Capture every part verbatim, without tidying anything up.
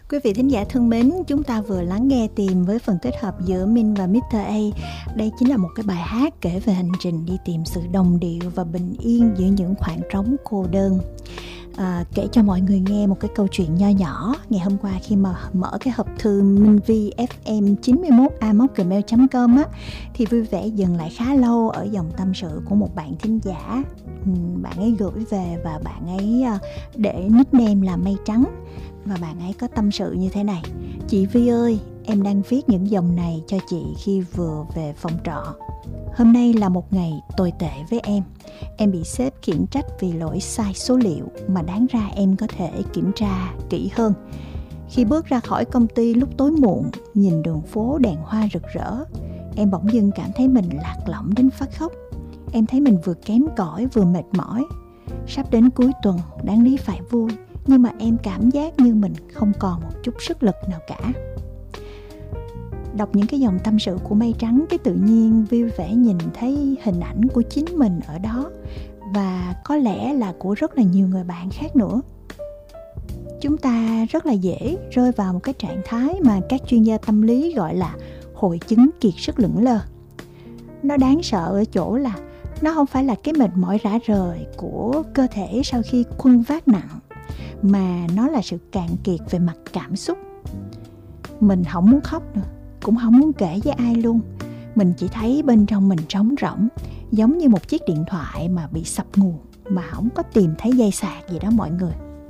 Quý vị thính giả thân mến, chúng ta vừa lắng nghe tìm với phần kết hợp giữa Min và mít tơ A. Đây chính là một cái bài hát kể về hành trình đi tìm sự đồng điệu và bình yên giữa những khoảng trống cô đơn. À, kể cho mọi người nghe một cái câu chuyện nho nhỏ. Ngày hôm qua khi mà mở cái hộp thư minvi ép em chín mươi mốt a còng gmail chấm com á, thì vui vẻ dừng lại khá lâu ở dòng tâm sự của một bạn thính giả. Bạn ấy gửi về và bạn ấy để nickname là Mây Trắng. Và bạn ấy có tâm sự như thế này: Chị Vi ơi, em đang viết những dòng này cho chị khi vừa về phòng trọ. Hôm nay là một ngày tồi tệ với em. Em bị sếp khiển trách vì lỗi sai số liệu mà đáng ra em có thể kiểm tra kỹ hơn. Khi bước ra khỏi công ty lúc tối muộn, nhìn đường phố đèn hoa rực rỡ, em bỗng dưng cảm thấy mình lạc lõng đến phát khóc. Em thấy mình vừa kém cỏi vừa mệt mỏi. Sắp đến cuối tuần, đáng lý phải vui, nhưng mà em cảm giác như mình không còn một chút sức lực nào cả. Đọc những cái dòng tâm sự của Mây Trắng, cái tự nhiên vui vẻ nhìn thấy hình ảnh của chính mình ở đó, và có lẽ là của rất là nhiều người bạn khác nữa. Chúng ta rất là dễ rơi vào một cái trạng thái mà các chuyên gia tâm lý gọi là hội chứng kiệt sức lững lờ. Nó đáng sợ ở chỗ là nó không phải là cái mệt mỏi rã rời của cơ thể sau khi khuân vác nặng, mà nó là sự cạn kiệt về mặt cảm xúc. Mình không muốn khóc nữa, cũng không muốn kể với ai luôn. Mình chỉ thấy bên trong mình trống rỗng, giống như một chiếc điện thoại mà bị sập nguồn, mà không có tìm thấy dây sạc gì đó mọi người.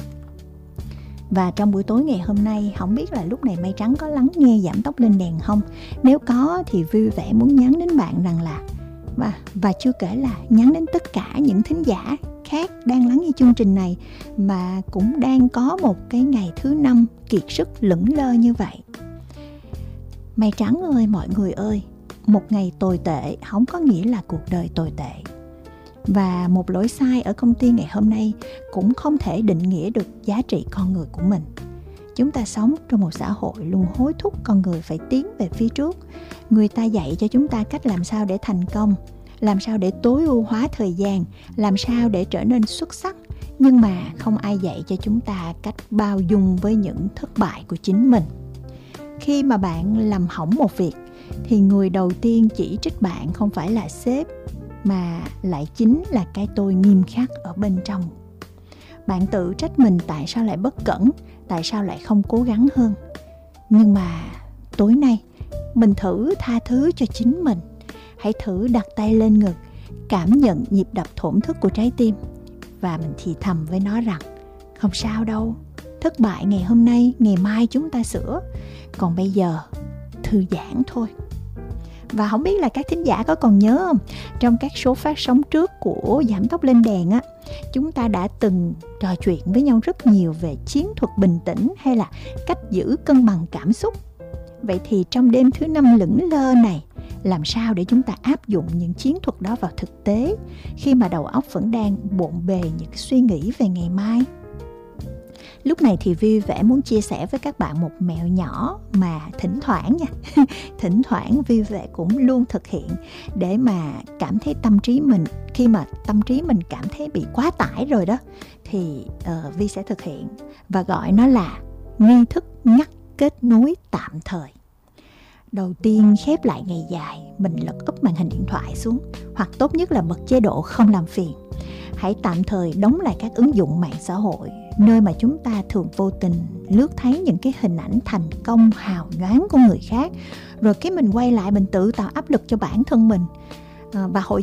Và trong buổi tối ngày hôm nay, không biết là lúc này Mây Trắng có lắng nghe Giảm Tốc Lên Đèn không? Nếu có thì vui vẻ muốn nhắn đến bạn rằng là Và, và chưa kể là nhắn đến tất cả những thính giả khác đang lắng nghe chương trình này mà cũng đang có một cái ngày thứ năm kiệt sức lững lơ như vậy. Mây Trắng ơi mọi người ơi, một ngày tồi tệ không có nghĩa là cuộc đời tồi tệ. Và một lỗi sai ở công ty ngày hôm nay cũng không thể định nghĩa được giá trị con người của mình. Chúng ta sống trong một xã hội luôn hối thúc con người phải tiến về phía trước. Người ta dạy cho chúng ta cách làm sao để thành công, làm sao để tối ưu hóa thời gian, làm sao để trở nên xuất sắc. Nhưng mà không ai dạy cho chúng ta cách bao dung với những thất bại của chính mình. Khi mà bạn làm hỏng một việc, thì người đầu tiên chỉ trích bạn không phải là sếp, mà lại chính là cái tôi nghiêm khắc ở bên trong. Bạn tự trách mình tại sao lại bất cẩn, tại sao lại không cố gắng hơn. Nhưng mà tối nay, mình thử tha thứ cho chính mình. Hãy thử đặt tay lên ngực, cảm nhận nhịp đập thổn thức của trái tim, và mình thì thầm với nó rằng không sao đâu, thất bại ngày hôm nay, ngày mai chúng ta sửa. Còn bây giờ, thư giãn thôi. Và không biết là các thính giả có còn nhớ không? Trong các số phát sóng trước của Giảm Tốc Lên Đèn á, chúng ta đã từng trò chuyện với nhau rất nhiều về chiến thuật bình tĩnh hay là cách giữ cân bằng cảm xúc. Vậy thì trong đêm thứ năm lững lơ này, làm sao để chúng ta áp dụng những chiến thuật đó vào thực tế khi mà đầu óc vẫn đang bộn bề những suy nghĩ về ngày mai? Lúc này thì vui vẻ muốn chia sẻ với các bạn một mẹo nhỏ mà thỉnh thoảng nha, thỉnh thoảng vui vẻ cũng luôn thực hiện để mà cảm thấy tâm trí mình, khi mà tâm trí mình cảm thấy bị quá tải rồi đó, thì uh, Vi sẽ thực hiện và gọi nó là nghi thức ngắt kết nối tạm thời. Đầu tiên, khép lại ngày dài, mình lật úp màn hình điện thoại xuống, hoặc tốt nhất là bật chế độ không làm phiền. Hãy tạm thời đóng lại các ứng dụng mạng xã hội, nơi mà chúng ta thường vô tình lướt thấy những cái hình ảnh thành công hào nhoáng của người khác, rồi cái mình quay lại mình tự tạo áp lực cho bản thân mình. À, và hội